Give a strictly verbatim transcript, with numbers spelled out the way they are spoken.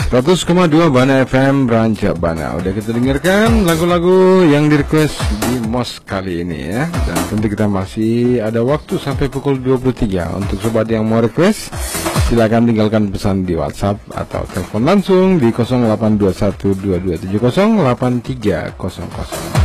seratus koma dua Bana F M Ranca Bana. Udah kita dengarkan lagu-lagu yang di request di Mos kali ini ya. Dan tentu kita masih ada waktu sampai pukul dua puluh tiga. Untuk sobat yang mau request, silakan tinggalkan pesan di WhatsApp atau telepon langsung di nol delapan dua satu dua dua tujuh nol delapan tiga nol nol.